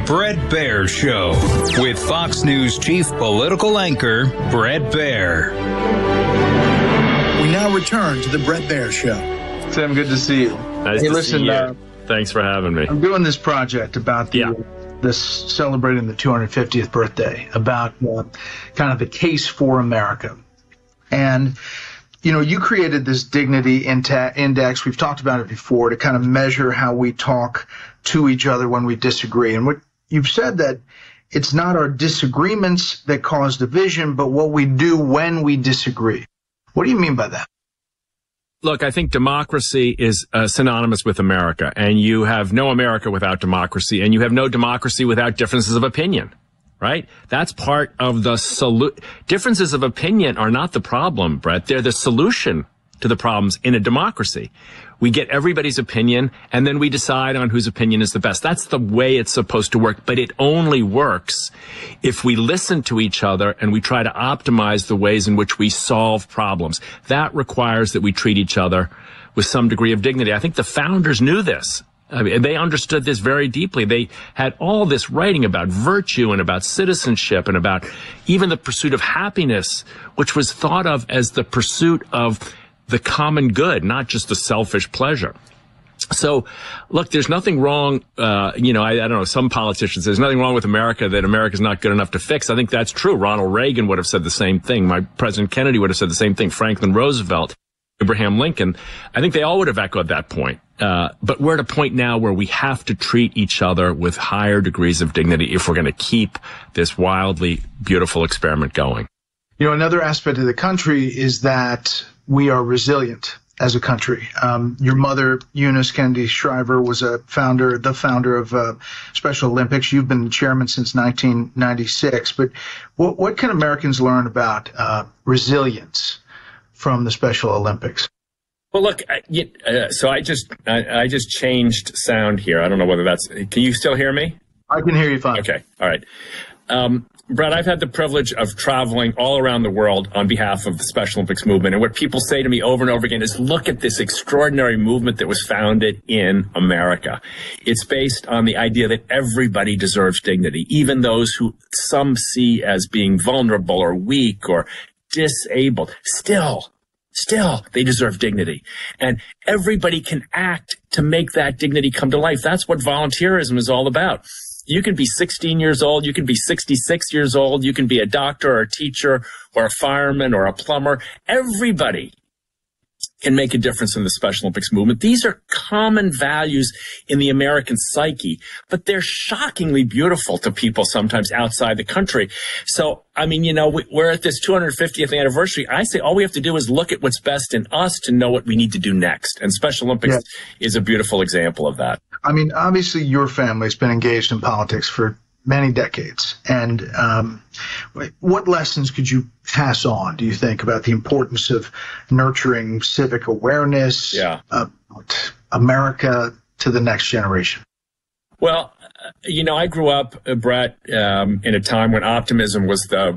Bret Baier Show with Fox News chief political anchor Bret Baier. We now return to the Bret Baier Show. Sam, good to see you. Nice to see you. Thanks for having me. I'm doing this project about this celebrating the 250th birthday, about kind of the case for America. And, you know, you created this dignity index. We've talked about it before to kind of measure how we talk to each other when we disagree. And what you've said that it's not our disagreements that cause division, but what we do when we disagree. What do you mean by that? Look, I think democracy is synonymous with America, and you have no America without democracy, and you have no democracy without differences of opinion, right? That's part of the solution. Differences of opinion are not the problem, Bret. They're the solution to the problems in a democracy. We get everybody's opinion, and then we decide on whose opinion is the best. That's the way it's supposed to work, but it only works if we listen to each other and we try to optimize the ways in which we solve problems. That requires that we treat each other with some degree of dignity. I think the founders knew this. I mean, they understood this very deeply. They had all this writing about virtue and about citizenship and about even the pursuit of happiness, which was thought of as the pursuit of the common good, not just the selfish pleasure. So, look, there's nothing wrong, I don't know, some politicians, there's nothing wrong with America that America's not good enough to fix. I think that's true. Ronald Reagan would have said the same thing. President Kennedy would have said the same thing. Franklin Roosevelt, Abraham Lincoln. I think they all would have echoed that point. But we're at a point now where we have to treat each other with higher degrees of dignity if we're going to keep this wildly beautiful experiment going. You know, another aspect of the country is that we are resilient as a country. Your mother, Eunice Kennedy Shriver, was the founder of Special Olympics. You've been the chairman since 1996. But what can Americans learn about resilience from the Special Olympics? Well, look, so I just changed sound here. I don't know whether that's. Can you still hear me? I can hear you fine. Okay, all right. Bret, I've had the privilege of traveling all around the world on behalf of the Special Olympics movement. And what people say to me over and over again is, look at this extraordinary movement that was founded in America. It's based on the idea that everybody deserves dignity, even those who some see as being vulnerable or weak or disabled. Still, they deserve dignity. And everybody can act to make that dignity come to life. That's what volunteerism is all about. You can be 16 years old. You can be 66 years old. You can be a doctor or a teacher or a fireman or a plumber. Everybody can make a difference in the Special Olympics movement. These are common values in the American psyche, but they're shockingly beautiful to people sometimes outside the country. So, I mean, you know, we're at this 250th anniversary. I say all we have to do is look at what's best in us to know what we need to do next. And Special Olympics is a beautiful example of that. I mean, obviously your family's been engaged in politics for many decades. And what lessons could you pass on, do you think, about the importance of nurturing civic awareness, America to the next generation? Well, you know, I grew up, Bret, in a time when optimism was the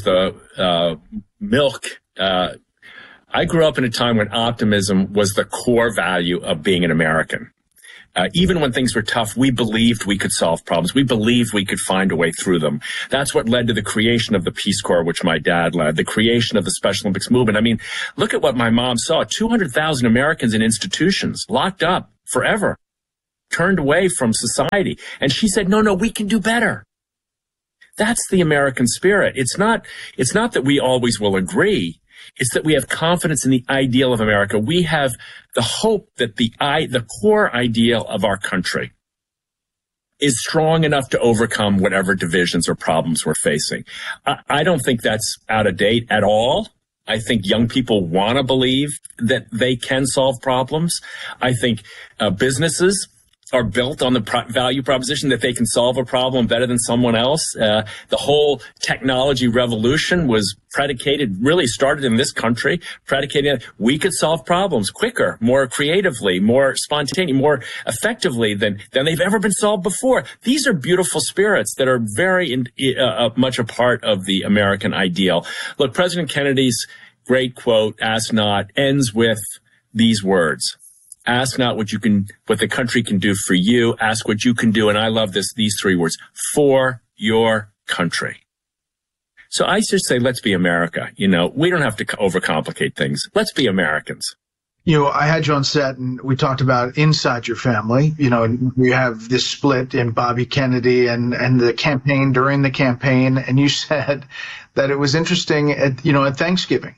milk. I grew up in a time when optimism was the core value of being an American. Even when things were tough, we believed we could solve problems. We believed we could find a way through them. That's what led to the creation of the Peace Corps, which my dad led, the creation of the Special Olympics movement. I mean, look at what my mom saw. 200,000 Americans in institutions, locked up forever, turned away from society. And she said, no, we can do better. That's the American spirit. It's not that we always will agree. It's that we have confidence in the ideal of America. We have the hope that the core ideal of our country is strong enough to overcome whatever divisions or problems we're facing. I don't think that's out of date at all. I think young people want to believe that they can solve problems. I think businesses are built on the value proposition that they can solve a problem better than someone else. The whole technology revolution was started in this country, predicated on we could solve problems quicker, more creatively, more spontaneously, more effectively than they've ever been solved before. These are beautiful spirits that are very much a part of the American ideal. Look, President Kennedy's great quote, "Ask not," ends with these words. Ask not what the country can do for you. Ask what you can do. And I love these 3 words, for your country. So I just say, let's be America. We don't have to overcomplicate things. Let's be Americans. I had you on set and we talked about inside your family, and we have this split in Bobby Kennedy and the campaign, during the campaign. And you said that it was interesting at Thanksgiving,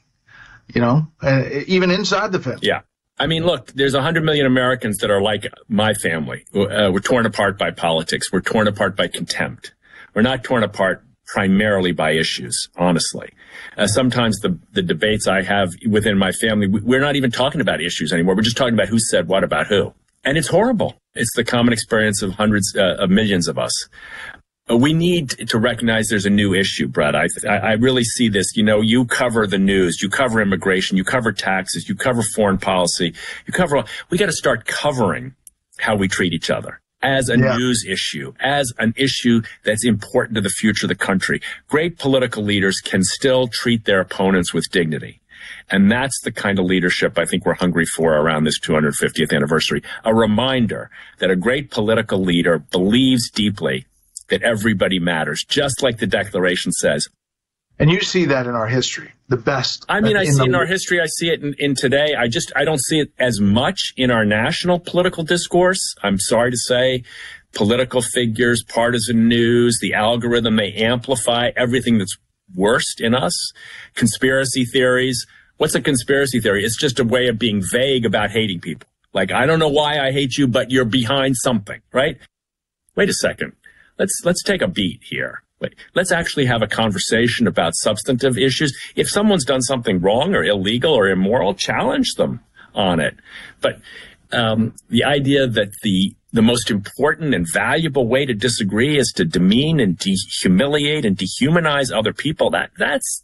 even inside the family. Yeah. I mean, look, there's 100 million Americans that are like my family. We're torn apart by politics. We're torn apart by contempt. We're not torn apart primarily by issues, honestly. Sometimes the debates I have within my family, we're not even talking about issues anymore. We're just talking about who said what about who. And it's horrible. It's the common experience of hundreds of millions of us. We need to recognize there's a new issue, Brett. I really see this. You cover the news, you cover immigration, you cover taxes, you cover foreign policy, we got to start covering how we treat each other as a news issue, as an issue that's important to the future of the country. Great political leaders can still treat their opponents with dignity. And that's the kind of leadership I think we're hungry for around this 250th anniversary. A reminder that a great political leader believes deeply that everybody matters, just like the Declaration says. And you see that in our history, the best. I mean, I see it in our history. I see it in today. I don't see it as much in our national political discourse. I'm sorry to say, political figures, partisan news, the algorithm, they amplify everything that's worst in us. Conspiracy theories. What's a conspiracy theory? It's just a way of being vague about hating people. Like, I don't know why I hate you, but you're behind something, right? Wait a second. Let's take a beat here. Let's actually have a conversation about substantive issues. If someone's done something wrong or illegal or immoral, challenge them on it. But the idea that the most important and valuable way to disagree is to demean and humiliate and dehumanize other people, that's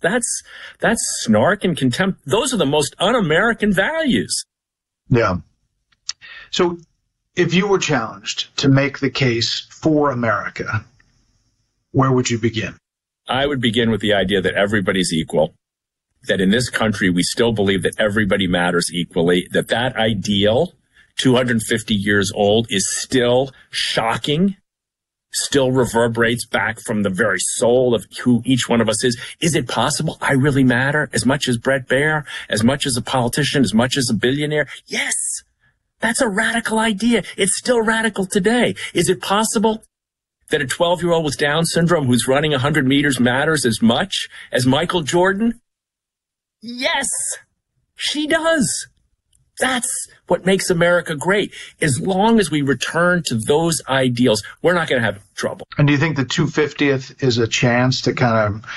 snark and contempt. Those are the most un-American values. Yeah. So if you were challenged to make the case for America, where would you begin? I would begin with the idea that everybody's equal, that in this country we still believe that everybody matters equally, that ideal, 250 years old, is still shocking, still reverberates back from the very soul of who each one of us is. Is it possible I really matter as much as Bret Baier, as much as a politician, as much as a billionaire? Yes. That's a radical idea. It's still radical today. Is it possible that a 12-year-old with Down syndrome who's running 100 meters matters as much as Michael Jordan? Yes, she does. That's what makes America great. As long as we return to those ideals, we're not going to have trouble. And do you think the 250th is a chance to kind of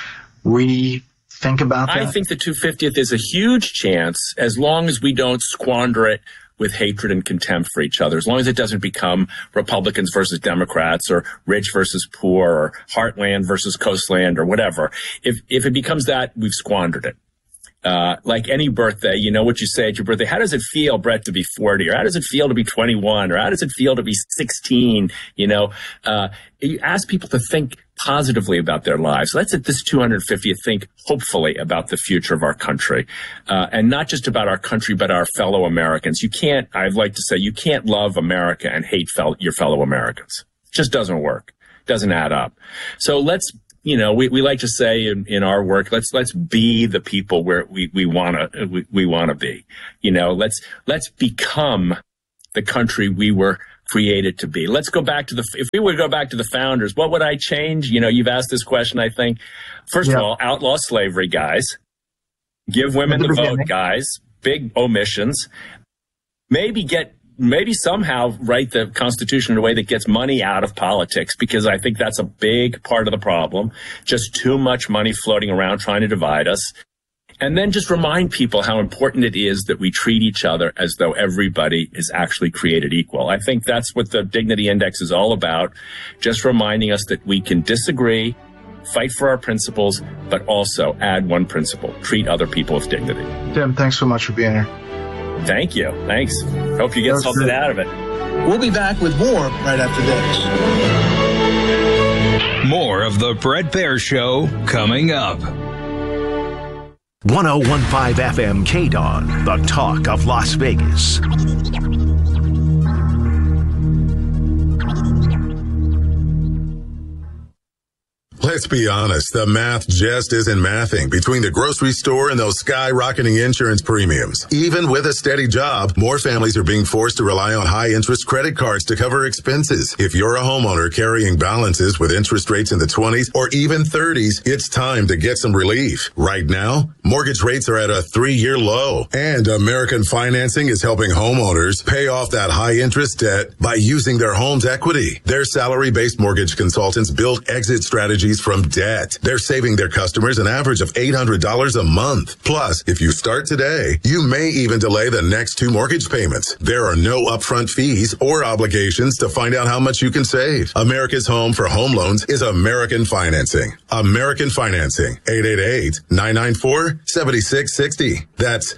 rethink about that? I think the 250th is a huge chance, as long as we don't squander it with hatred and contempt for each other, as long as it doesn't become Republicans versus Democrats or rich versus poor or heartland versus coastland or whatever. If it becomes that, we've squandered it. Like any birthday, what you say at your birthday. How does it feel, Brett, to be 40? Or how does it feel to be 21? Or how does it feel to be 16? You ask people to think positively about their lives. Let's at this 250th think hopefully about the future of our country, and not just about our country, but our fellow Americans. I'd like to say, you can't love America and hate your fellow Americans. It just doesn't work. Doesn't add up. So let's, we like to say in our work, let's be the people where we want to be. Let's become the country we were created to be. Let's go back to if we were to go back to the founders, what would I change? You've asked this question, I think. First of all, outlaw slavery, guys. Give women the vote, guys. Big omissions. Maybe somehow write the Constitution in a way that gets money out of politics, because I think that's a big part of the problem. Just too much money floating around trying to divide us. And then just remind people how important it is that we treat each other as though everybody is actually created equal. I think that's what the Dignity Index is all about. Just reminding us that we can disagree, fight for our principles, but also add one principle: treat other people with dignity. Tim, thanks so much for being here. Thank you. Thanks. Hope you get something out of it. We'll be back with more right after this. More of the Bret Baier Show coming up. 101.5 FM KDON, the talk of Las Vegas. Let's be honest, the math just isn't mathing between the grocery store and those skyrocketing insurance premiums. Even with a steady job, more families are being forced to rely on high-interest credit cards to cover expenses. If you're a homeowner carrying balances with interest rates in the 20s or even 30s, it's time to get some relief. Right now, mortgage rates are at a 3-year low, and American Financing is helping homeowners pay off that high-interest debt by using their home's equity. Their salary-based mortgage consultants build exit strategies from debt. They're saving their customers an average of $800 a month. Plus, if you start today, you may even delay the next 2 mortgage payments. There are no upfront fees or obligations to find out how much you can save. America's home for home loans is American Financing. American Financing. 888-994-7660. That's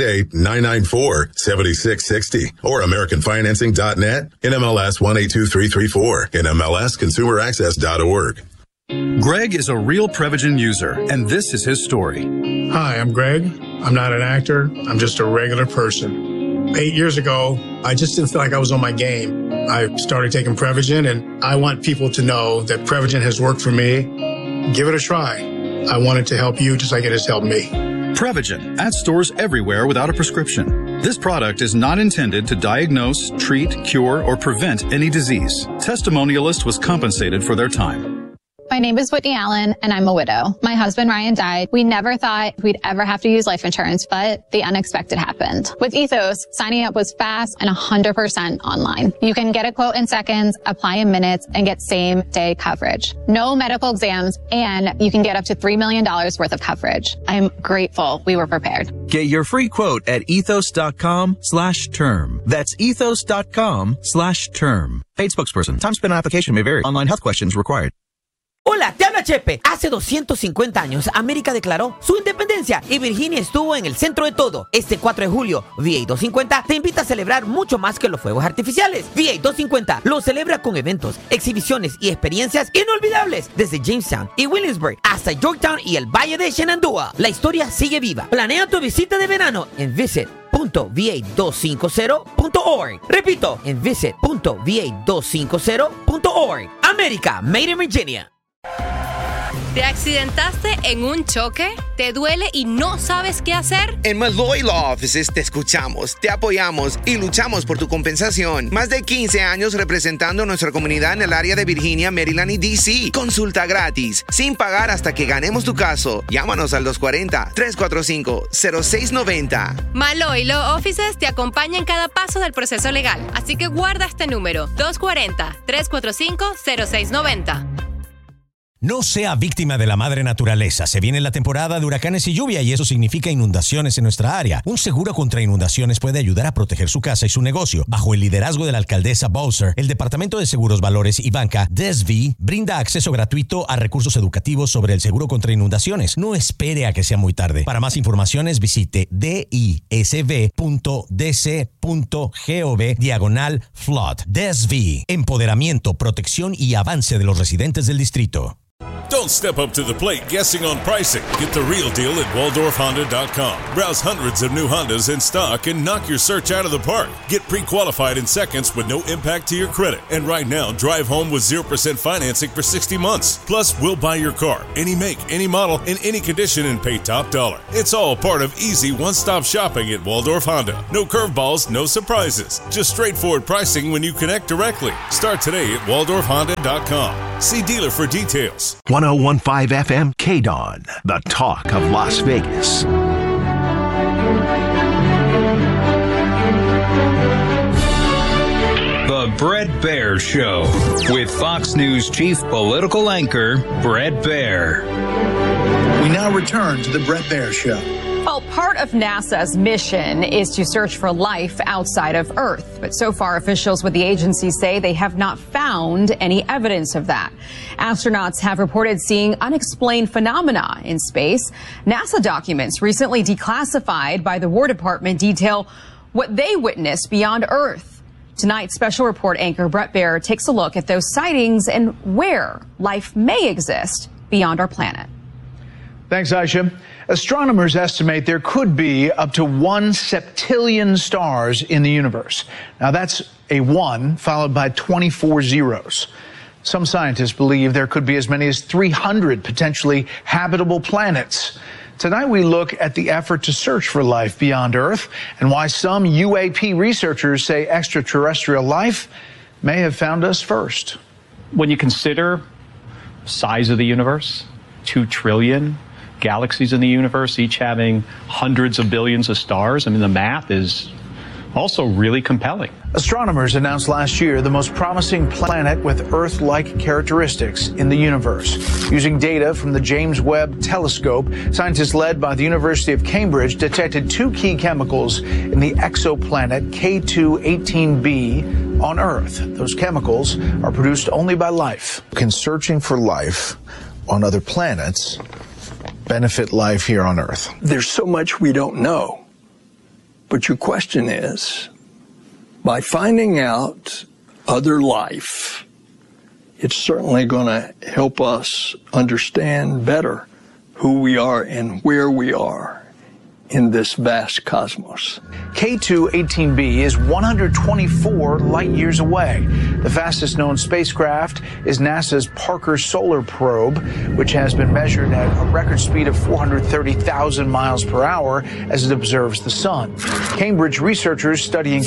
888-994-7660. Or AmericanFinancing.net. NMLS 182334. NMLSConsumerAccess.org. Greg is a real Prevagen user, and this is his story. Hi, I'm Greg. I'm not an actor. I'm just a regular person. 8 years ago, I just didn't feel like I was on my game. I started taking Prevagen, and I want people to know that Prevagen has worked for me. Give it a try. I want it to help you just like it has helped me. Prevagen, at stores everywhere without a prescription. This product is not intended to diagnose, treat, cure, or prevent any disease. Testimonialist was compensated for their time. My name is Whitney Allen, and I'm a widow. My husband, Ryan, died. We never thought we'd ever have to use life insurance, but the unexpected happened. With Ethos, signing up was fast and 100% online. You can get a quote in seconds, apply in minutes, and get same-day coverage. No medical exams, and you can get up to $3 million worth of coverage. I'm grateful we were prepared. Get your free quote at ethos.com/term. That's ethos.com/term. Paid spokesperson. Time spent on application may vary. Online health questions required. Hola, te habla Chepe. Hace 250 años, América declaró su independencia y Virginia estuvo en el centro de todo. Este 4 de julio, VA 250 te invita a celebrar mucho más que los fuegos artificiales. VA 250 lo celebra con eventos, exhibiciones y experiencias inolvidables desde Jamestown y Williamsburg hasta Yorktown y el Valle de Shenandoah. La historia sigue viva. Planea tu visita de verano en visit.va250.org. Repito, en visit.va250.org. América, Made in Virginia. ¿Te accidentaste en un choque? ¿Te duele y no sabes qué hacer? En Malloy Law Offices te escuchamos, te apoyamos y luchamos por tu compensación. Más de 15 años representando a nuestra comunidad en el área de Virginia, Maryland y D.C. Consulta gratis, sin pagar hasta que ganemos tu caso. Llámanos al 240-345-0690. Malloy Law Offices te acompaña en cada paso del proceso legal, así que guarda este número, 240-345-0690. No sea víctima de la madre naturaleza. Se viene la temporada de huracanes y lluvia y eso significa inundaciones en nuestra área. Un seguro contra inundaciones puede ayudar a proteger su casa y su negocio. Bajo el liderazgo de la alcaldesa Bowser, el Departamento de Seguros, Valores y Banca, DSV, brinda acceso gratuito a recursos educativos sobre el seguro contra inundaciones. No espere a que sea muy tarde. Para más informaciones, visite disv.dc.gov/flood. DSV, empoderamiento, protección y avance de los residentes del distrito. Don't step up to the plate guessing on pricing. Get the real deal at WaldorfHonda.com. Browse hundreds of new Hondas in stock and knock your search out of the park. Get pre-qualified in seconds with no impact to your credit. And right now, drive home with 0% financing for 60 months. Plus, we'll buy your car, any make, any model, in any condition and pay top dollar. It's all part of easy one-stop shopping at Waldorf Honda. No curveballs, no surprises. Just straightforward pricing when you connect directly. Start today at WaldorfHonda.com. See dealer for details. 101.5 FM KDON, the talk of Las Vegas. The Bret Baier Show with Fox News chief political anchor Bret Baier. We now return to the Bret Baier Show. Well, part of NASA's mission is to search for life outside of Earth. But so far, officials with the agency say they have not found any evidence of that. Astronauts have reported seeing unexplained phenomena in space. NASA documents recently declassified by the War Department detail what they witnessed beyond Earth. Tonight, special report anchor Bret Baier takes a look at those sightings and where life may exist beyond our planet. Thanks, Aisha. Astronomers estimate there could be up to 1 septillion stars in the universe. Now, that's a 1 followed by 24 zeros. Some scientists believe there could be as many as 300 potentially habitable planets. Tonight, we look at the effort to search for life beyond Earth and why some UAP researchers say extraterrestrial life may have found us first. When you consider size of the universe, 2 trillion galaxies in the universe, each having hundreds of billions of stars, I mean, the math is also really compelling. Astronomers announced last year the most promising planet with Earth-like characteristics in the universe. Using data from the James Webb Telescope, scientists led by the University of Cambridge detected 2 key chemicals in the exoplanet K2-18b on Earth. Those chemicals are produced only by life. Can searching for life on other planets benefit life here on Earth? There's so much we don't know. But your question is, by finding out other life, it's certainly going to help us understand better who we are and where we are in this vast cosmos. K2-18b is 124 light years away. The fastest known spacecraft is NASA's Parker Solar Probe, which has been measured at a record speed of 430,000 miles per hour as it observes the sun. Cambridge researchers studying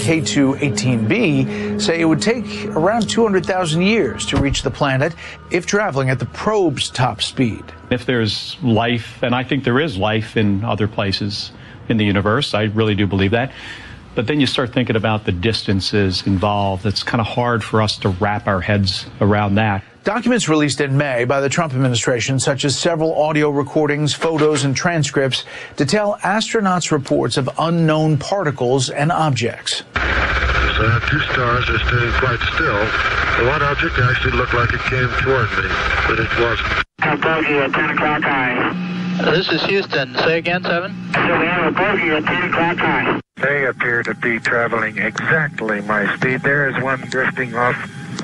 K2-18b say it would take around 200,000 years to reach the planet if traveling at the probe's top speed. If there's life, and I think there is life in other places in the universe, I really do believe that. But then you start thinking about the distances involved. It's kind of hard for us to wrap our heads around that. Documents released in May by the Trump administration, such as several audio recordings, photos, and transcripts, detail astronauts' reports of unknown particles and objects. So I have 2 stars that are standing quite still. The one object actually looked like it came toward me, but it wasn't. Bogey at 10 o'clock high. This is Houston. Say again, 7? So we have a bogey at 10 o'clock high. They appear to be traveling exactly my speed. There is one drifting off.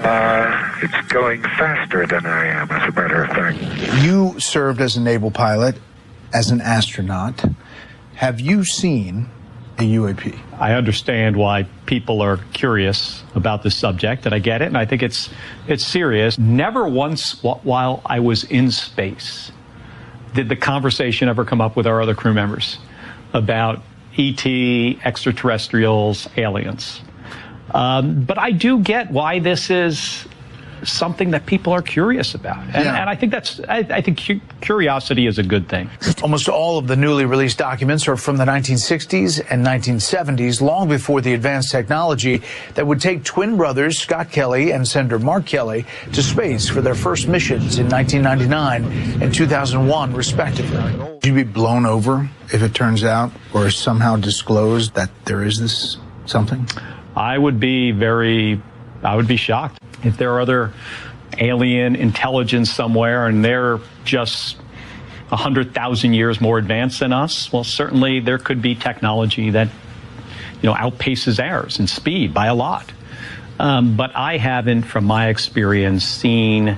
It's going faster than I am, as a matter of fact. You served as a naval pilot, as an astronaut. Have you seen a UAP? I understand why people are curious about this subject, and I get it, and I think it's serious. Never once while I was in space did the conversation ever come up with our other crew members about ET, extraterrestrials, aliens. But I do get why this is something that people are curious about. And I think I think curiosity is a good thing. Almost all of the newly released documents are from the 1960s and 1970s, long before the advanced technology that would take twin brothers Scott Kelly and Senator Mark Kelly to space for their first missions in 1999 and 2001, respectively. Would you be blown over if it turns out or somehow disclosed that there is this something? I would be shocked if there are other alien intelligence somewhere and they're just 100,000 years more advanced than us. Well, certainly there could be technology that, outpaces ours in speed by a lot. But I haven't, from my experience, seen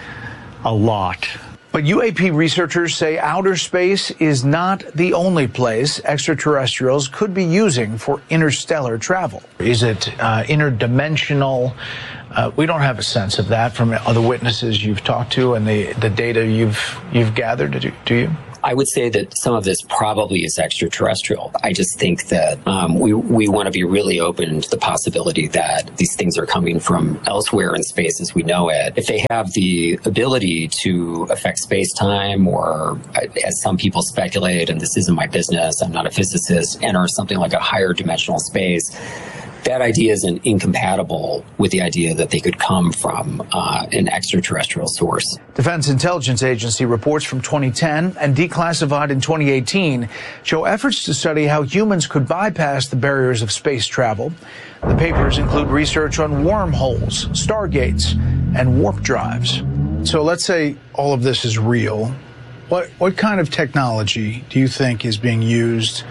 a lot. But UAP researchers say outer space is not the only place extraterrestrials could be using for interstellar travel. Is it interdimensional? We don't have a sense of that from other witnesses you've talked to and the data you've gathered, do you? I would say that some of this probably is extraterrestrial. I just think that we want to be really open to the possibility that these things are coming from elsewhere in space as we know it. If they have the ability to affect space-time or, as some people speculate, and this isn't my business, I'm not a physicist, enter something like a higher dimensional space, that idea isn't incompatible with the idea that they could come from an extraterrestrial source. Defense Intelligence Agency reports from 2010 and declassified in 2018 show efforts to study how humans could bypass the barriers of space travel. The papers include research on wormholes, stargates, and warp drives. So let's say all of this is real. What kind of technology do you think is being used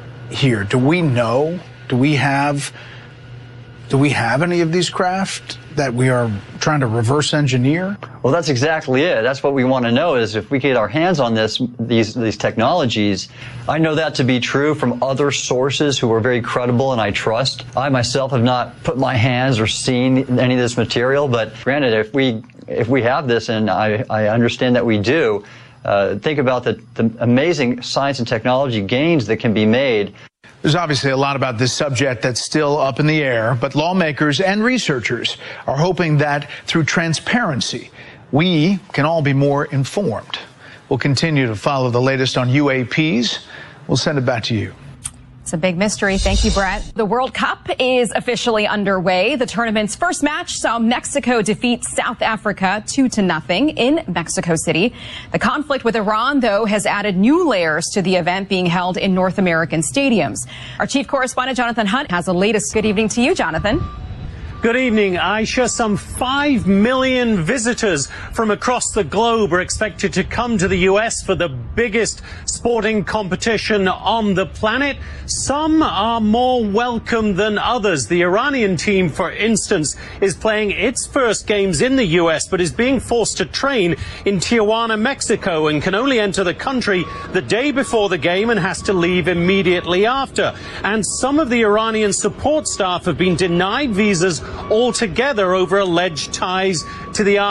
here? Do we know? Do we have any of these craft that we are trying to reverse engineer? Well, that's exactly it. That's what we want to know, is if we get our hands on these technologies. I know that to be true from other sources who are very credible and I trust. I myself have not put my hands or seen any of this material, but granted, if we have this, and I understand that we do, think about the amazing science and technology gains that can be made. There's obviously a lot about this subject that's still up in the air, but lawmakers and researchers are hoping that through transparency, we can all be more informed. We'll continue to follow the latest on UAPs. We'll send it back to you. It's a big mystery. Thank you, Brett. The World Cup is officially underway. The tournament's first match saw Mexico defeat South Africa 2-0 in Mexico City. The conflict with Iran, though, has added new layers to the event being held in North American stadiums. Our chief correspondent, Jonathan Hunt, has the latest. Good evening to you, Jonathan. Good evening, Aisha. Some 5 million visitors from across the globe are expected to come to the U.S. for the biggest sporting competition on the planet. Some are more welcome than others. The Iranian team, for instance, is playing its first games in the U.S. but is being forced to train in Tijuana, Mexico, and can only enter the country the day before the game and has to leave immediately after. And some of the Iranian support staff have been denied visas altogether over alleged ties to the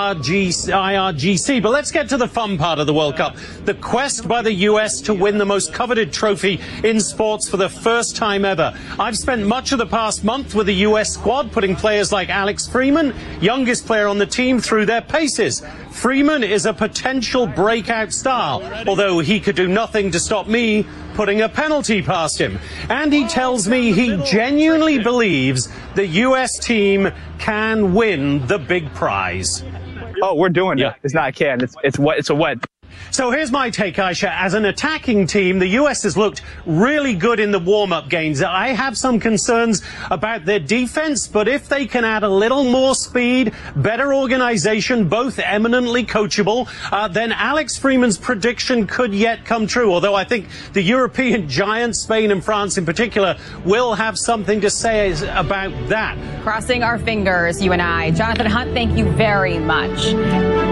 IRGC. But let's get to the fun part of the World Cup. The quest by the U.S. to win the most coveted trophy in sports for the first time ever. I've spent much of the past month with the U.S. squad, putting players like Alex Freeman, youngest player on the team, through their paces. Freeman is a potential breakout star, although he could do nothing to stop me putting a penalty past him. And he tells me he genuinely believes the U.S. team can win the big prize. Oh, we're doing it. It's not can. It's a what. So here's my take, Aisha. As an attacking team, the U.S. has looked really good in the warm-up games. I have some concerns about their defense, but if they can add a little more speed, better organization, both eminently coachable, then Alex Freeman's prediction could yet come true. Although I think the European giants, Spain and France in particular, will have something to say about that. Crossing our fingers, you and I. Jonathan Hunt, thank you very much.